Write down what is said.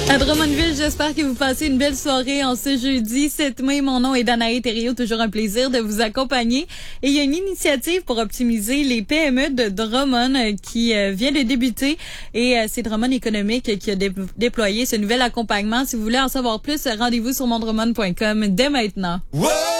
À Drummondville, j'espère que vous passez une belle soirée en ce jeudi 7 mai. Mon nom est Danae Thériault, toujours un plaisir de vous accompagner. Et il y a une initiative pour optimiser les PME de Drummond qui vient de débuter. Et c'est Drummond Économique qui a déployé ce nouvel accompagnement. Si vous voulez en savoir plus, rendez-vous sur mondrummond.com dès maintenant.